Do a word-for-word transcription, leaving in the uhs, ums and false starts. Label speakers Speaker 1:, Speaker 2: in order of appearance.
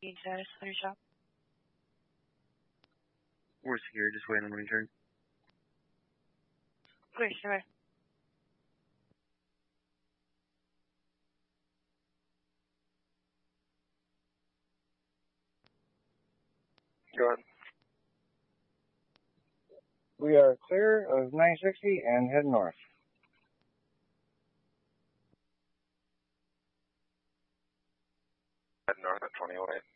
Speaker 1: Change status on your shop.
Speaker 2: We're secure, just waiting on the return.
Speaker 1: Clear, sure.
Speaker 3: Go ahead.
Speaker 4: We are clear of nine sixty and head north.
Speaker 3: Head north at twenty-one.